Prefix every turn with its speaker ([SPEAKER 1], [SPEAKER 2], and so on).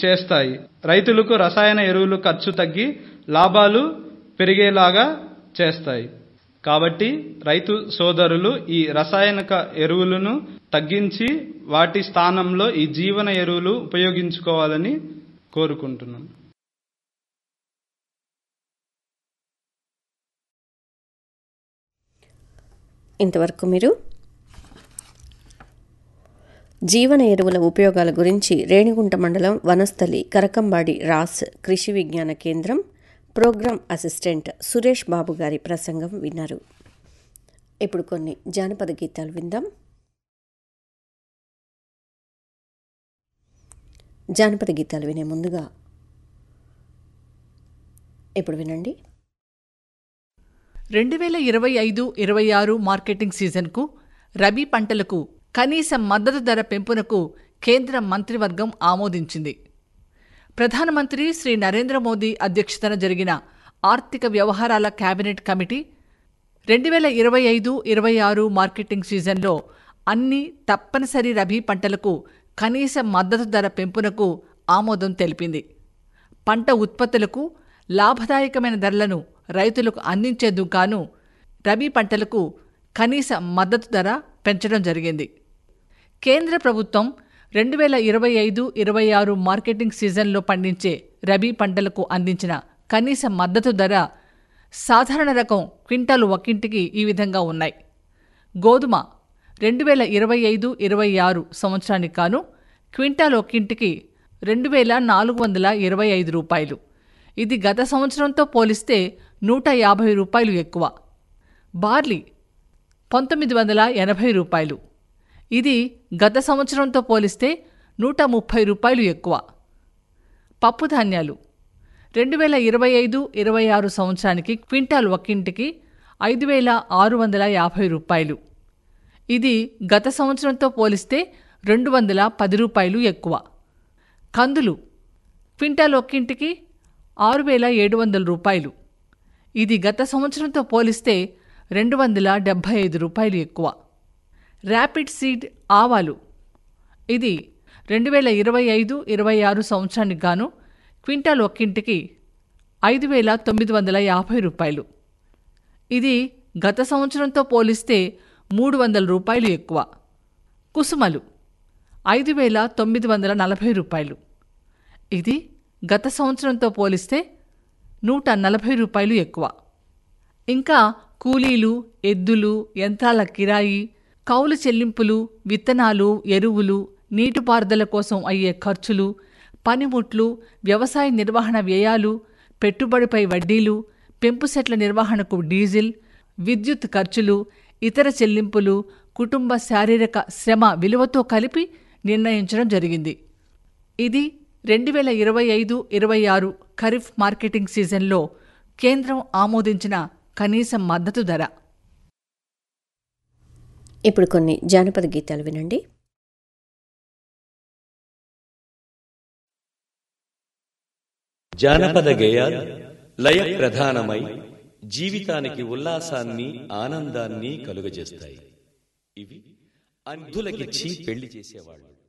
[SPEAKER 1] చేస్తాయి. రైతులకు రసాయన ఎరువులు ఖర్చు తగ్గి లాభాలు పెరిగేలాగా చేస్తాయి. కాబట్టి రైతు సోదరులు ఈ రసాయనిక ఎరువులను తగ్గించి వాటి స్థానంలో ఈ జీవన ఎరువులు ఉపయోగించుకోవాలని కోరుకుంటున్నాను.
[SPEAKER 2] ఇంతవరకు మీరు జీవన ఎరువుల ఉపయోగాల గురించి రేణిగుంట మండలం వనస్థలి కరకంబాడి రాస్ కృషి విజ్ఞాన కేంద్రం ప్రోగ్రామ్ అసిస్టెంట్ సురేష్ బాబు గారి ప్రసంగం విన్నారు. ఇప్పుడు కొన్ని జానపద గీతాలు విందాం. జానపద గీతాలు వినే ముందుగా ఇప్పుడు వినండి.
[SPEAKER 3] 2025-26 మార్కెటింగ్ సీజన్కు రబీ పంటలకు కనీస మద్దతు ధర పెంపునకు కేంద్ర మంత్రివర్గం ఆమోదించింది. ప్రధానమంత్రి శ్రీ నరేంద్ర మోదీ అధ్యక్షతన జరిగిన ఆర్థిక వ్యవహారాల కేబినెట్ కమిటీ 2025-26 మార్కెటింగ్ సీజన్లో అన్ని తప్పనిసరి రబీ పంటలకు కనీస మద్దతు ధర పెంపునకు ఆమోదం తెలిపింది. పంట ఉత్పత్తులకు లాభదాయకమైన ధరలను రైతులకు అందించేందుకు గాను రబీ పంటలకు కనీస మద్దతు ధర పెంచడం జరిగింది. కేంద్ర ప్రభుత్వం 2025-26 మార్కెటింగ్ సీజన్లో పండించే రబీ పంటలకు అందించిన కనీస మద్దతు ధర సాధారణ రకం క్వింటాలు ఒక్కింటికి ఈ విధంగా ఉన్నాయి. గోధుమ 2025-26 సంవత్సరానికి గాను క్వింటాలు ఒక్కింటికి 2425 రూపాయలు. ఇది గత సంవత్సరంతో పోలిస్తే 150 రూపాయలు ఎక్కువ. బార్లీ 1980 రూపాయలు. ఇది గత సంవత్సరంతో పోలిస్తే 130 రూపాయలు ఎక్కువ. పప్పు ధాన్యాలు 2025-26 సంవత్సరానికి క్వింటాల్ ఒక్కింటికి 5650 రూపాయలు. ఇది గత సంవత్సరంతో పోలిస్తే 210 రూపాయలు ఎక్కువ. కందులు క్వింటాల్ ఒక్కింటికి 6700 రూపాయలు. ఇది గత సంవత్సరంతో పోలిస్తే 275 రూపాయలు ఎక్కువ. ర్యాపిడ్ సీడ్ ఆవాలు ఇది 2025-26 సంవత్సరానికి గాను క్వింటాల్ ఒక్కింటికి 5950 రూపాయలు. ఇది గత సంవత్సరంతో పోలిస్తే 300 రూపాయలు ఎక్కువ. కుసుమలు 5940 రూపాయలు. ఇది గత సంవత్సరంతో పోలిస్తే 140 రూపాయలు ఎక్కువ. ఇంకా కూలీలు, ఎద్దులు, యంత్రాల కిరాయి, కౌలు చెల్లింపులు, విత్తనాలు, ఎరువులు, నీటిపారుదల కోసం అయ్యే ఖర్చులు, పనిముట్లు, వ్యవసాయ నిర్వహణ వ్యయాలు, పెట్టుబడిపై వడ్డీలు, పెంపు సెట్ల నిర్వహణకు డీజిల్, విద్యుత్ ఖర్చులు, ఇతర చెల్లింపులు, కుటుంబ శారీరక శ్రమ విలువతో కలిపి నిర్ణయించడం జరిగింది. ఇది 2025-26 ఖరీఫ్ మార్కెటింగ్ సీజన్లో కేంద్రం ఆమోదించిన కనీస మద్దతు ధర.
[SPEAKER 2] ఇప్పుడు కొన్ని జానపద గీతాలు వినండి.
[SPEAKER 4] జానపద గేయాలు లయ ప్రధానమై జీవితానికి ఉల్లాసాన్ని, ఆనందాన్ని కలుగజేస్తాయి. ఇవి అంధులకిచ్చి పెళ్లి చేసేవాళ్ళు.